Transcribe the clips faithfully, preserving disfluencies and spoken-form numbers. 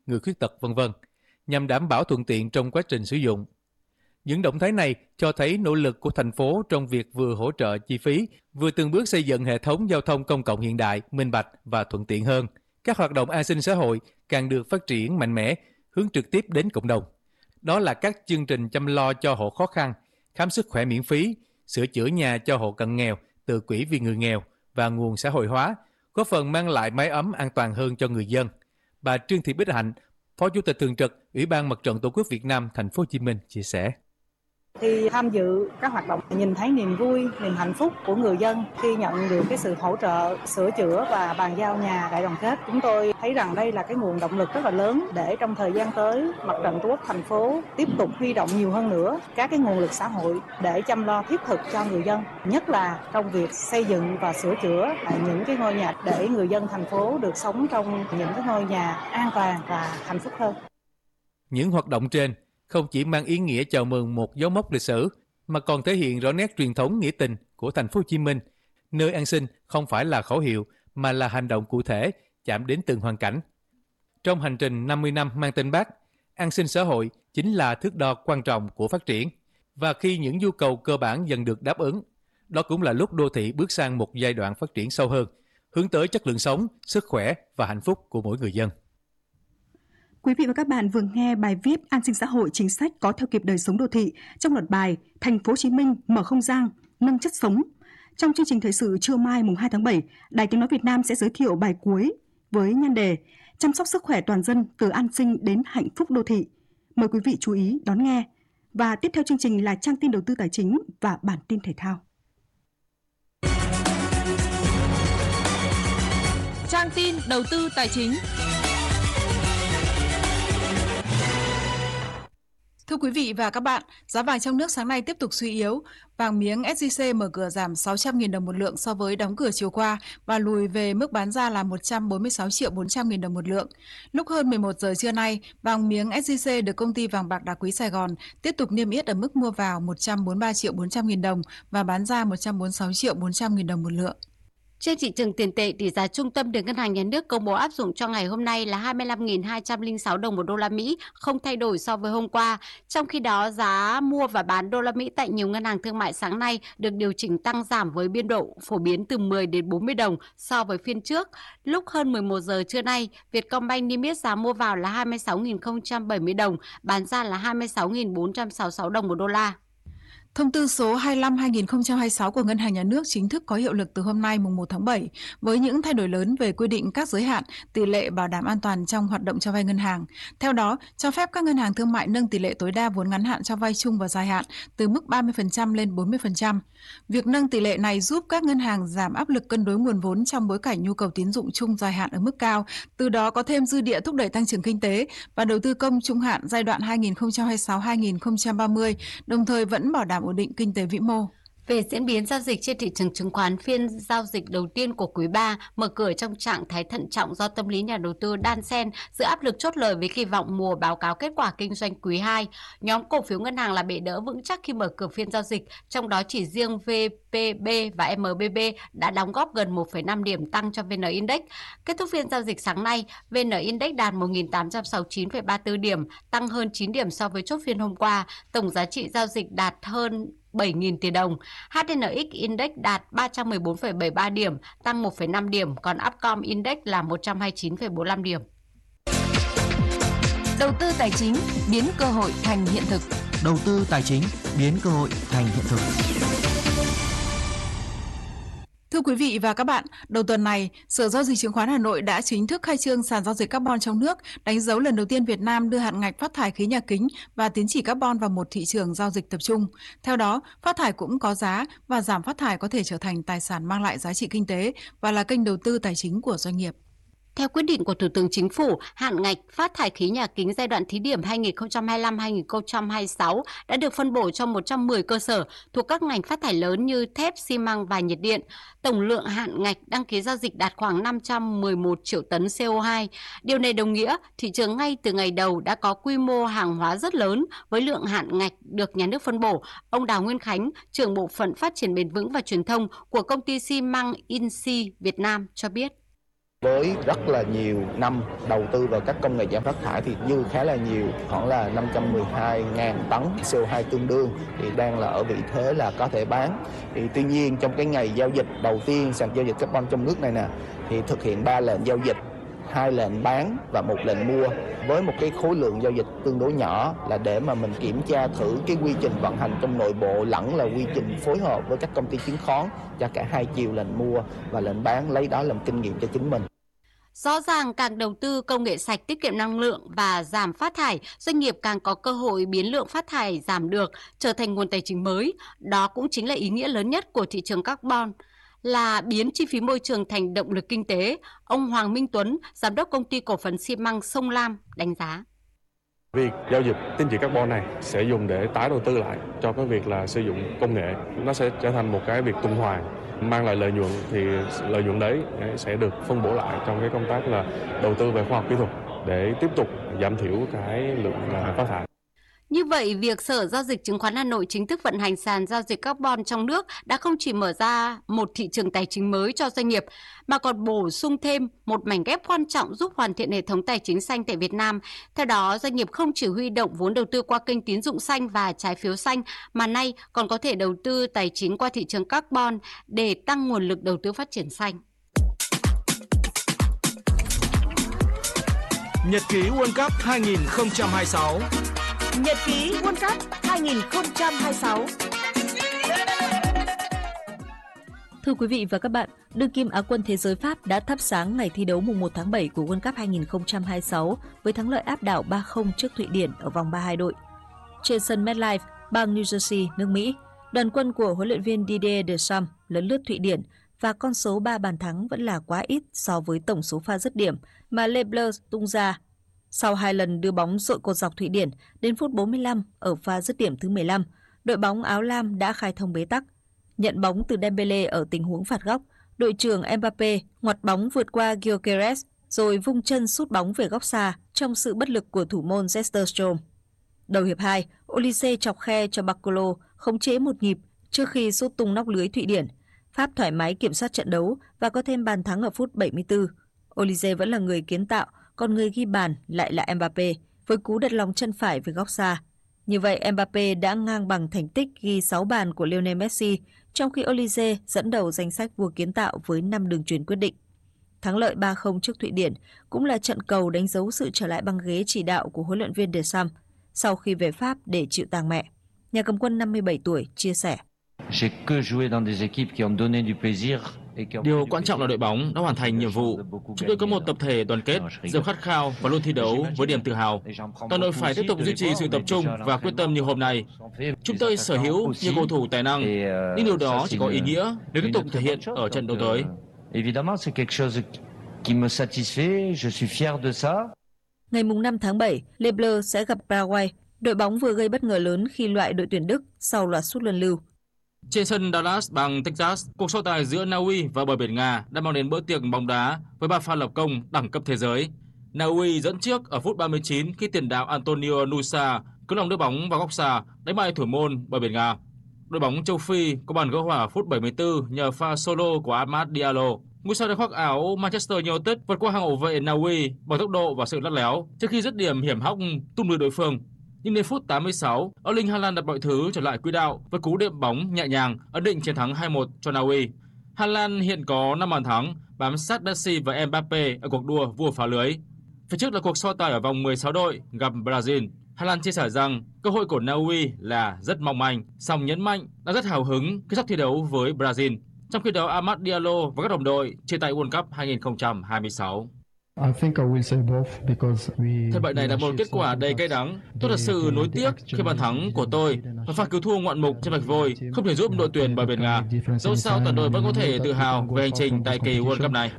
người khuyết tật vân vân nhằm đảm bảo thuận tiện trong quá trình sử dụng. Những động thái này cho thấy nỗ lực của thành phố trong việc vừa hỗ trợ chi phí, vừa từng bước xây dựng hệ thống giao thông công cộng hiện đại, minh bạch và thuận tiện hơn. Các hoạt động an sinh xã hội càng được phát triển mạnh mẽ, hướng trực tiếp đến cộng đồng. Đó là các chương trình chăm lo cho hộ khó khăn, khám sức khỏe miễn phí, sửa chữa nhà cho hộ cận nghèo từ quỹ vì người nghèo và nguồn xã hội hóa, góp phần mang lại mái ấm an toàn hơn cho người dân. Bà Trương Thị Bích Hạnh, Phó Chủ tịch Thường trực Ủy ban Mặt trận Tổ quốc Việt Nam Thành phố Hồ Chí Minh chia sẻ. Khi tham dự các hoạt động, nhìn thấy niềm vui, niềm hạnh phúc của người dân khi nhận được cái sự hỗ trợ, sửa chữa và bàn giao nhà đại đoàn kết. Chúng tôi thấy rằng đây là cái nguồn động lực rất là lớn để trong thời gian tới, Mặt trận Tổ quốc thành phố tiếp tục huy động nhiều hơn nữa các cái nguồn lực xã hội để chăm lo thiết thực cho người dân, nhất là trong việc xây dựng và sửa chữa những cái ngôi nhà để người dân thành phố được sống trong những cái ngôi nhà an toàn và hạnh phúc hơn. Những hoạt động trên không chỉ mang ý nghĩa chào mừng một dấu mốc lịch sử, mà còn thể hiện rõ nét truyền thống nghĩa tình của Thành phố Hồ Chí Minh, nơi an sinh không phải là khẩu hiệu mà là hành động cụ thể chạm đến từng hoàn cảnh. Trong hành trình năm mươi năm mang tên Bác, an sinh xã hội chính là thước đo quan trọng của phát triển. Và khi những nhu cầu cơ bản dần được đáp ứng, đó cũng là lúc đô thị bước sang một giai đoạn phát triển sâu hơn, hướng tới chất lượng sống, sức khỏe và hạnh phúc của mỗi người dân. Quý vị và các bạn vừa nghe bài viết An sinh xã hội chính sách có theo kịp đời sống đô thị trong loạt bài Thành phố Hồ Chí Minh mở không gian, nâng chất sống. Trong chương trình thời sự trưa mai mùng hai tháng bảy, Đài Tiếng nói Việt Nam sẽ giới thiệu bài cuối với nhan đề Chăm sóc sức khỏe toàn dân từ an sinh đến hạnh phúc đô thị. Mời quý vị chú ý đón nghe. Và tiếp theo chương trình là trang tin đầu tư tài chính và bản tin thể thao. Trang tin đầu tư tài chính. Thưa quý vị và các bạn, giá vàng trong nước sáng nay tiếp tục suy yếu. Vàng miếng ét gi xê mở cửa giảm sáu trăm nghìn đồng một lượng so với đóng cửa chiều qua và lùi về mức bán ra là một trăm bốn mươi sáu triệu bốn trăm nghìn đồng một lượng. Lúc hơn mười một giờ trưa nay, vàng miếng ét gi xê được công ty vàng bạc đá quý Sài Gòn tiếp tục niêm yết ở mức mua vào một trăm bốn mươi ba triệu bốn trăm nghìn đồng và bán ra một trăm bốn mươi sáu triệu bốn trăm nghìn đồng một lượng. Trên thị trường tiền tệ, tỷ giá trung tâm được Ngân hàng Nhà nước công bố áp dụng cho ngày hôm nay là hai mươi lăm nghìn hai trăm lẻ sáu đồng một đô la Mỹ, không thay đổi so với hôm qua. Trong khi đó, giá mua và bán đô la Mỹ tại nhiều ngân hàng thương mại sáng nay được điều chỉnh tăng giảm với biên độ phổ biến từ mười đến bốn mươi đồng so với phiên trước. Lúc hơn mười một giờ trưa nay, Vietcombank niêm yết giá mua vào là hai mươi sáu nghìn không trăm bảy mươi đồng, bán ra là hai mươi sáu nghìn bốn trăm sáu mươi sáu đồng một đô la. Thông tư số hai mươi lăm trên hai nghìn không trăm hai mươi sáu của Ngân hàng Nhà nước chính thức có hiệu lực từ hôm nay mùng một tháng bảy với những thay đổi lớn về quy định các giới hạn, tỷ lệ bảo đảm an toàn trong hoạt động cho vay ngân hàng. Theo đó, cho phép các ngân hàng thương mại nâng tỷ lệ tối đa vốn ngắn hạn cho vay chung và dài hạn từ mức ba mươi phần trăm lên bốn mươi phần trăm. Việc nâng tỷ lệ này giúp các ngân hàng giảm áp lực cân đối nguồn vốn trong bối cảnh nhu cầu tín dụng chung dài hạn ở mức cao, từ đó có thêm dư địa thúc đẩy tăng trưởng kinh tế và đầu tư công trung hạn giai đoạn hai nghìn không trăm hai mươi sáu đến hai nghìn không trăm ba mươi, đồng thời vẫn bảo đảm ổn định kinh tế vĩ mô. Về diễn biến giao dịch trên thị trường chứng khoán, phiên giao dịch đầu tiên của quý ba mở cửa trong trạng thái thận trọng do tâm lý nhà đầu tư đan xen giữa áp lực chốt lời với kỳ vọng mùa báo cáo kết quả kinh doanh quý hai. Nhóm cổ phiếu ngân hàng là bệ đỡ vững chắc khi mở cửa phiên giao dịch, trong đó chỉ riêng vê pê bê và em bê bê đã đóng góp gần một phẩy năm điểm tăng cho vê en Index. Kết thúc phiên giao dịch sáng nay, vê en Index đạt một nghìn tám trăm sáu mươi chín phẩy ba mươi tư điểm, tăng hơn chín điểm so với chốt phiên hôm qua. Tổng giá trị giao dịch đạt hơn bảy nghìn tỷ đồng. hát en ích Index đạt ba trăm mười bốn phẩy bảy mươi ba điểm, tăng một phẩy năm điểm, còn Upcom Index là một trăm hai mươi chín phẩy bốn mươi lăm điểm. Đầu tư tài chính biến cơ hội thành hiện thực. Đầu tư tài chính biến cơ hội thành hiện thực. Thưa quý vị và các bạn, đầu tuần này, Sở Giao dịch Chứng khoán Hà Nội đã chính thức khai trương sàn giao dịch carbon trong nước, đánh dấu lần đầu tiên Việt Nam đưa hạn ngạch phát thải khí nhà kính và tín chỉ carbon vào một thị trường giao dịch tập trung. Theo đó, phát thải cũng có giá và giảm phát thải có thể trở thành tài sản mang lại giá trị kinh tế và là kênh đầu tư tài chính của doanh nghiệp. Theo quyết định của Thủ tướng Chính phủ, hạn ngạch phát thải khí nhà kính giai đoạn thí điểm hai nghìn không trăm hai mươi lăm đến hai nghìn không trăm hai mươi sáu đã được phân bổ cho một trăm mười cơ sở thuộc các ngành phát thải lớn như thép, xi măng và nhiệt điện. Tổng lượng hạn ngạch đăng ký giao dịch đạt khoảng năm trăm mười một triệu tấn xê o hai. Điều này đồng nghĩa thị trường ngay từ ngày đầu đã có quy mô hàng hóa rất lớn với lượng hạn ngạch được nhà nước phân bổ. Ông Đào Nguyên Khánh, trưởng bộ phận phát triển bền vững và truyền thông của công ty xi măng Insi Việt Nam cho biết. Với rất là nhiều năm đầu tư vào các công nghệ giảm phát thải thì dư khá là nhiều, khoảng là năm trăm mười hai nghìn tấn xê o hai tương đương thì đang là ở vị thế là có thể bán. Thì tuy nhiên trong cái ngày giao dịch đầu tiên sàn giao dịch carbon trong nước này nè thì thực hiện ba lệnh giao dịch, hai lệnh bán và một lệnh mua với một cái khối lượng giao dịch tương đối nhỏ là để mà mình kiểm tra thử cái quy trình vận hành trong nội bộ lẫn là quy trình phối hợp với các công ty chứng khoán cho cả hai chiều lệnh mua và lệnh bán, lấy đó làm kinh nghiệm cho chính mình. Rõ ràng càng đầu tư công nghệ sạch, tiết kiệm năng lượng và giảm phát thải, doanh nghiệp càng có cơ hội biến lượng phát thải giảm được trở thành nguồn tài chính mới. Đó cũng chính là ý nghĩa lớn nhất của thị trường carbon, là biến chi phí môi trường thành động lực kinh tế. Ông Hoàng Minh Tuấn, giám đốc công ty cổ phần xi măng Sông Lam đánh giá. Việc giao dịch tín chỉ carbon này sẽ dùng để tái đầu tư lại cho cái việc là sử dụng công nghệ. Nó sẽ trở thành một cái việc tuần hoàn, mang lại lợi nhuận thì lợi nhuận đấy sẽ được phân bổ lại trong cái công tác là đầu tư về khoa học kỹ thuật để tiếp tục giảm thiểu cái lượng phát thải. Như vậy, việc Sở Giao dịch Chứng khoán Hà Nội chính thức vận hành sàn giao dịch carbon trong nước đã không chỉ mở ra một thị trường tài chính mới cho doanh nghiệp, mà còn bổ sung thêm một mảnh ghép quan trọng giúp hoàn thiện hệ thống tài chính xanh tại Việt Nam. Theo đó, doanh nghiệp không chỉ huy động vốn đầu tư qua kênh tín dụng xanh và trái phiếu xanh, mà nay còn có thể đầu tư tài chính qua thị trường carbon để tăng nguồn lực đầu tư phát triển xanh. Nhật ký World Cup hai không hai sáu. Nhật ký World Cup hai không hai sáu. Thưa quý vị và các bạn, đương kim Á quân thế giới Pháp đã thắp sáng ngày thi đấu mùng một tháng bảy của World Cup hai không hai sáu với thắng lợi áp đảo ba không trước Thụy Điển ở vòng ba hai đội. Trên sân MetLife, bang New Jersey, nước Mỹ, đoàn quân của huấn luyện viên Didier Deschamps lấn lướt Thụy Điển và con số ba bàn thắng vẫn là quá ít so với tổng số pha dứt điểm mà Les Bleus tung ra. Sau hai lần đưa bóng dội cột dọc Thụy Điển, đến phút bốn mươi lăm ở pha dứt điểm thứ mười lăm, đội bóng áo lam đã khai thông bế tắc. Nhận bóng từ Dembele ở tình huống phạt góc, đội trưởng Mbappé ngoặt bóng vượt qua Gyökeres rồi vung chân sút bóng về góc xa trong sự bất lực của thủ môn Jesper Strom. Đầu hiệp hai, Olise chọc khe cho Barcolo khống chế một nhịp trước khi sút tung nóc lưới Thụy Điển. Pháp thoải mái kiểm soát trận đấu và có thêm bàn thắng ở phút bảy mươi tư. Olise vẫn là người kiến tạo, còn người ghi bàn lại là Mbappé với cú đặt lòng chân phải về góc xa. Như vậy, Mbappé đã ngang bằng thành tích ghi sáu bàn của Lionel Messi, trong khi Olise dẫn đầu danh sách vua kiến tạo với năm đường chuyền quyết định. Thắng lợi ba không trước Thụy Điển cũng là trận cầu đánh dấu sự trở lại băng ghế chỉ đạo của huấn luyện viên Deschamps sau khi về Pháp để chịu tang mẹ. Nhà cầm quân năm mươi bảy tuổi chia sẻ. Điều quan trọng là đội bóng đã hoàn thành nhiệm vụ. Chúng tôi có một tập thể đoàn kết, rất khát khao và luôn thi đấu với niềm tự hào. Toàn đội phải tiếp tục duy trì sự tập trung và quyết tâm như hôm nay. Chúng tôi sở hữu nhiều cầu thủ tài năng, nhưng điều đó chỉ có ý nghĩa nếu tiếp tục thể hiện ở trận đấu tới. Ngày năm tháng bảy, Les Bleus sẽ gặp Paraguay. Đội bóng vừa gây bất ngờ lớn khi loại đội tuyển Đức sau loạt sút luân lưu. Trên sân Dallas, bang Texas, cuộc so tài giữa Na Uy và bờ biển Nga đã mang đến bữa tiệc bóng đá với ba pha lập công đẳng cấp thế giới. Na Uy dẫn trước ở phút ba mươi chín khi tiền đạo Antonio Nusa cứ lòng đưa bóng vào góc xa đánh bại thủ môn bờ biển Nga. Đội bóng châu Phi có bàn gỡ hòa ở phút bảy mươi tư nhờ pha solo của Amad Diallo. Ngôi sao đã khoác áo Manchester United vượt qua hàng hậu vệ Na Uy bằng tốc độ và sự lắt léo trước khi dứt điểm hiểm hóc tung lưới đối phương. Nhưng đến phút tám mươi sáu, Erling Haaland đặt mọi thứ trở lại quỹ đạo với cú đệm bóng nhẹ nhàng ấn định chiến thắng hai một cho Na Uy. Haaland hiện có năm bàn thắng, bám sát Messi và Mbappé ở cuộc đua vua phá lưới. Phía trước là cuộc so tài ở vòng mười sáu đội gặp Brazil. Haaland chia sẻ rằng cơ hội của Na Uy là rất mong manh, song nhấn mạnh đã rất hào hứng khi sắp thi đấu với Brazil. Trong khi đó, Amad Diallo và các đồng đội chia tay World Cup hai không hai sáu. Thất bại này là một kết quả đầy cay đắng. Tôi thật sự nuối tiếc khi bàn thắng của tôi và pha cứu thua ngoạn mục trên vạch vôi không thể giúp đội tuyển bờ biển Nga. Dẫu sao toàn đội vẫn có thể tự hào về hành trình tại kỳ World Cup này.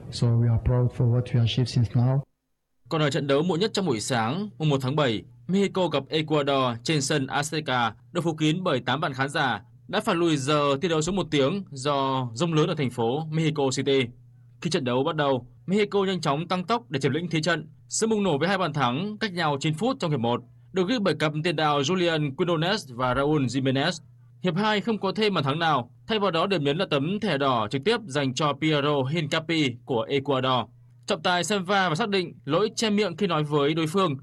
Còn ở trận đấu muộn nhất trong buổi sáng, mùng một tháng bảy, Mexico gặp Ecuador trên sân Azteca, được phủ kín bởi tám vạn khán giả, đã phải lùi giờ thi đấu xuống một tiếng do rông lớn ở thành phố Mexico City. Khi trận đấu bắt đầu, Mexico nhanh chóng tăng tốc để chiếm lĩnh thế trận. Sự bùng nổ với hai bàn thắng cách nhau chín phút trong hiệp một được ghi bởi cặp tiền đạo Julian Quinones và Raúl Jiménez. Hiệp hai không có thêm bàn thắng nào, thay vào đó điểm nhấn là tấm thẻ đỏ trực tiếp dành cho Piero Hincapi của Ecuador. Trọng tài xem va và xác định lỗi che miệng khi nói với đối phương